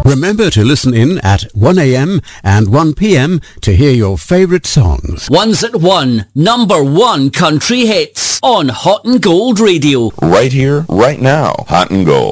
Remember to listen in at 1 a.m. and 1 p.m. to hear your favourite songs. Ones at 1, number 1 country hits on Hot and Gold Radio. Right here, right now. Hot and Gold.